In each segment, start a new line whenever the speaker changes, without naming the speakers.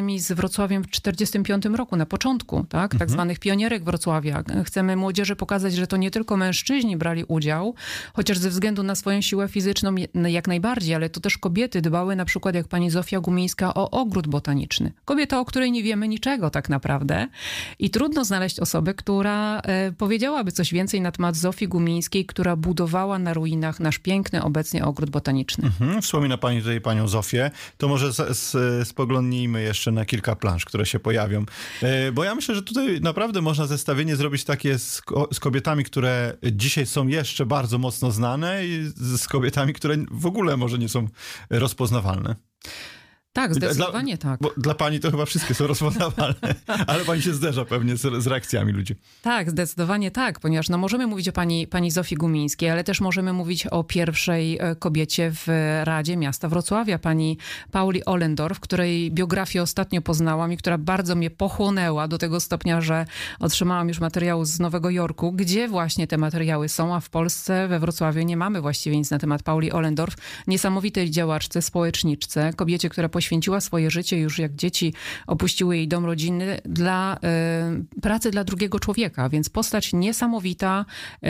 kobietami z Wrocławiem w 1945 roku, na początku, tak zwanych pionierek Wrocławia. Chcemy młodzieży pokazać, że to nie tylko mężczyźni brali udział, chociaż ze względu na swoją siłę fizyczną jak najbardziej, ale to też kobiety dbały, na przykład jak pani Zofia Gumińska, o ogród botaniczny. Kobieta, o której nie wiemy niczego tak naprawdę. I trudno znaleźć osobę, która powiedziałaby coś więcej na temat Zofii Gumińskiej, która budowała na ruinach nasz piękny obecnie ogród botaniczny.
Wspomina pani tutaj panią Zofię. To może spoglądnijmy jeszcze na kilka plansz, które się pojawią. Bo ja myślę, że tutaj naprawdę można zestawienie zrobić takie z kobietami, które dzisiaj są jeszcze bardzo mocno znane i z kobietami, które w ogóle może nie są rozpoznawalne.
Tak, zdecydowanie tak.
Bo dla pani to chyba wszystkie są rozpoznawalne, ale pani się zderza pewnie z reakcjami ludzi.
Tak, zdecydowanie tak, ponieważ możemy mówić o pani Zofii Gumińskiej, ale też możemy mówić o pierwszej kobiecie w Radzie Miasta Wrocławia, pani Pauli Ollendorf, której biografię ostatnio poznałam i która bardzo mnie pochłonęła do tego stopnia, że otrzymałam już materiały z Nowego Jorku, gdzie właśnie te materiały są, a w Polsce, we Wrocławiu nie mamy właściwie nic na temat Pauli Ollendorf, niesamowitej działaczce, społeczniczce, kobiecie, która poświęciła swoje życie już jak dzieci opuściły jej dom rodzinny dla pracy dla drugiego człowieka, więc postać niesamowita,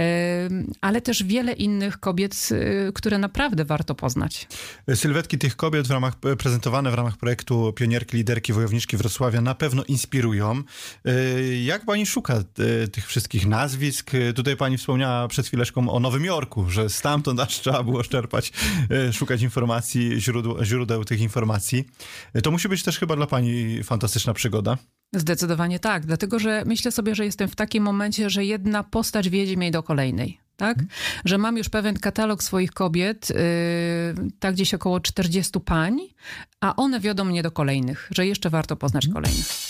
ale też wiele innych kobiet, które naprawdę warto poznać.
Sylwetki tych kobiet prezentowane w ramach projektu Pionierki, Liderki, Wojowniczki Wrocławia na pewno inspirują. Jak pani szuka tych wszystkich nazwisk? Tutaj pani wspomniała przed chwileczką o Nowym Jorku, że stamtąd aż trzeba było czerpać, szukać informacji, źródeł tych informacji. To musi być też chyba dla pani fantastyczna przygoda.
Zdecydowanie tak, dlatego że myślę sobie, że jestem w takim momencie, że jedna postać wiedzie mnie do kolejnej. Tak? Że mam już pewien katalog swoich kobiet, tak gdzieś około 40 pań, a one wiodą mnie do kolejnych, że jeszcze warto poznać kolejnych.